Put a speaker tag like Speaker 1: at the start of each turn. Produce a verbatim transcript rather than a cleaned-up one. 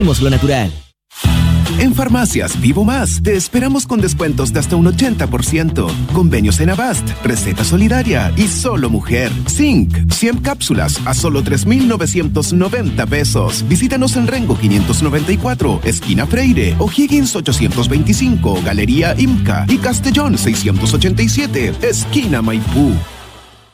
Speaker 1: lo natural.
Speaker 2: En Farmacias Vivo Más, te esperamos con descuentos de hasta un ochenta por ciento. Convenios en Avast, Receta Solidaria y Solo Mujer. Zinc, cien cápsulas a solo tres mil novecientos noventa pesos. Visítanos en Rengo quinientos noventa y cuatro, esquina Freire, O'Higgins ochocientos veinticinco, Galería Imca y Castellón seiscientos ochenta y siete, esquina Maipú.